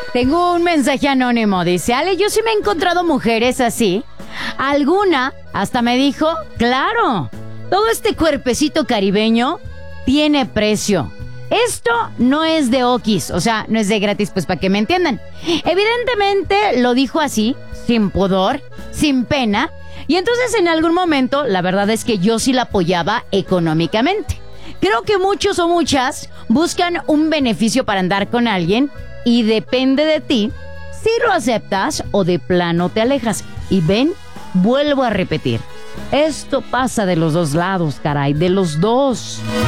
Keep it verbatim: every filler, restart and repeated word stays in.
Tengo un mensaje anónimo, dice, Ale, yo sí me he encontrado mujeres así. Alguna hasta me dijo, claro, todo este cuerpecito caribeño tiene precio. Esto no es de okis, o sea, no es de gratis, pues para que me entiendan. Evidentemente lo dijo así, sin pudor, sin pena. Y entonces en algún momento, la verdad es que yo sí la apoyaba económicamente. Creo que muchos o muchas buscan un beneficio para andar con alguien y depende de ti si lo aceptas o de plano te alejas. Y ven, vuelvo a repetir, esto pasa de los dos lados, caray, de los dos.